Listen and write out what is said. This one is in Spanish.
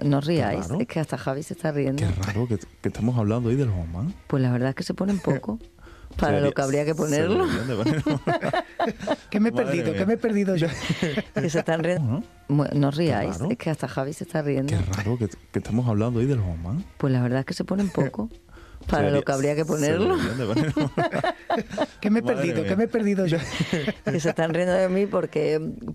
No os ríais, raro. es que hasta Javi se está riendo. Qué raro que estamos hablando hoy del Homan. Pues la verdad es que se ponen poco para lo que habría que ponerlo. ¿Qué me he Madre perdido? mía. ¿Qué me he perdido yo? Que se están riendo. No os ríais, raro. es que hasta Javi se está riendo. Qué raro que estamos hablando hoy del Homan. Pues la verdad es que se ponen poco para lo que habría que ponerlo. ¿Qué me he Madre perdido? mía. ¿Qué me he perdido yo? Que se están riendo de mí porque